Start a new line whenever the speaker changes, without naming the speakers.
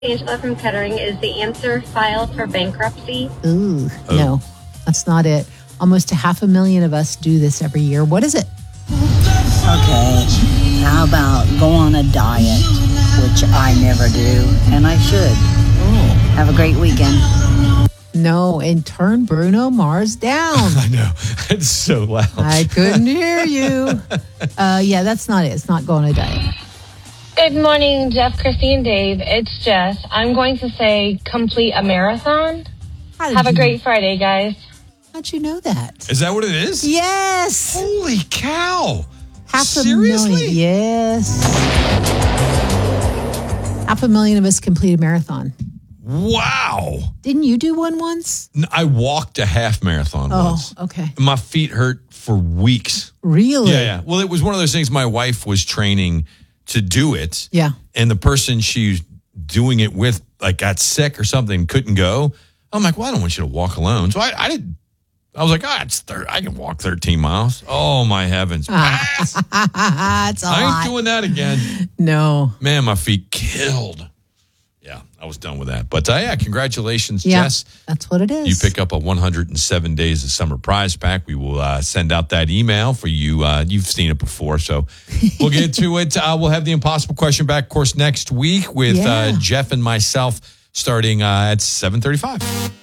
Angela from Kettering. Is the answer file for bankruptcy?
Ooh, no, that's not it. Almost 500,000 of us do this every year. What is it?
Okay, how about go on a diet, which I never do, and I should. Have a great weekend.
No, and turn Bruno Mars down.
I know. It's so loud.
I couldn't hear you. Yeah, that's not it. It's not going on a diet.
Good morning, Jeff, Christy, and Dave. It's Jess. I'm going to say complete a marathon. Have a great Friday, guys.
How'd you know that?
Is that what it is?
Yes.
Holy cow.
500,000.
Seriously?
Yes. 500,000 of us complete a marathon.
Wow.
Didn't you do one once?
I walked a half marathon once.
Oh, okay.
My feet hurt for weeks.
Really?
Yeah. Well, it was one of those things. My wife was training to do it.
Yeah.
And the person she's doing it with got sick or something, couldn't go. I'm like, well, I don't want you to walk alone. So I did. I was like, I can walk 13 miles. Oh, my heavens.
It's a
I
lot.
ain't doing that again.
No.
Man, my feet killed. Yeah, I was done with that. But yeah, congratulations,
Yeah,
Jess.
that's what it is.
You pick up a 107 Days of Summer prize pack. We will send out that email for you. You've seen it before, so we'll get to it. We'll have the impossible question back, of course, next week with Jeff and myself starting at 7:35.